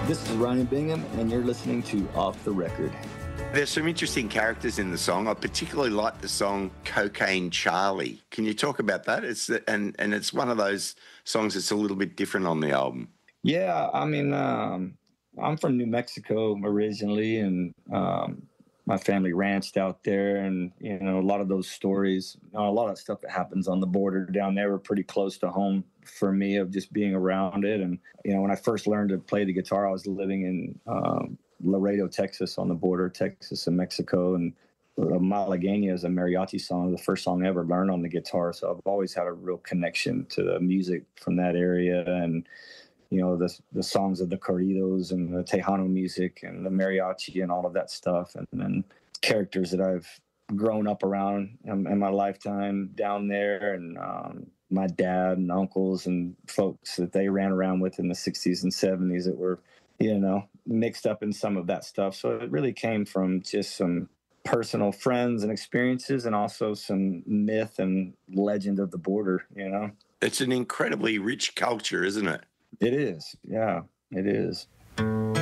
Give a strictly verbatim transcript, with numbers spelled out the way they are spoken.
This is Ryan Bingham, and you're listening to Off the Record. There's some interesting characters in the song. I particularly like the song Cocaine Charlie. Can you talk about that? It's and and it's one of those songs that's a little bit different on the album. Yeah, I mean, um, I'm from New Mexico originally, and um, my family ranched out there, and you know, a lot of those stories, you know, a lot of stuff that happens on the border down there were pretty close to home for me, of just being around it. And you know, when I first learned to play the guitar, I was living in um, Laredo, Texas, on the border, Texas and Mexico, and Malagueña is a mariachi song, the first song I ever learned on the guitar. So I've always had a real connection to the music from that area, and you know, the the songs of the corridos and the Tejano music and the mariachi and all of that stuff, and then characters that I've grown up around in, in my lifetime down there, and um, my dad and uncles and folks that they ran around with in the sixties and seventies that were, you know, mixed up in some of that stuff. So it really came from just some personal friends and experiences, and also some myth and legend of the border, you know. It's an incredibly rich culture, isn't it? It is. Yeah, it is.